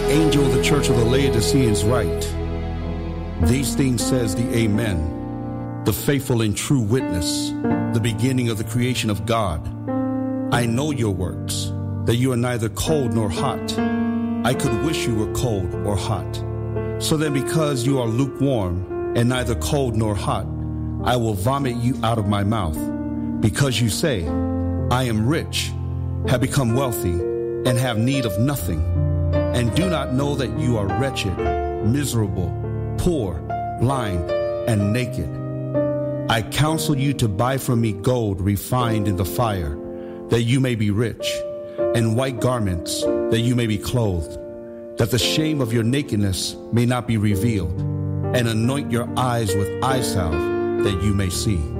angel of the church of the Laodiceans write, these things says the Amen, the faithful and true witness, the beginning of the creation of God. I know your works, that you are neither cold nor hot. I could wish you were cold or hot. So then because you are lukewarm and neither cold nor hot, I will vomit you out of my mouth. Because you say, I am rich, have become wealthy, and have need of nothing, and do not know that you are wretched, miserable, poor, blind, and naked. I counsel you to buy from me gold refined in the fire, that you may be rich, and white garments, that you may be clothed, that the shame of your nakedness may not be revealed, and anoint your eyes with eye salve, that you may see.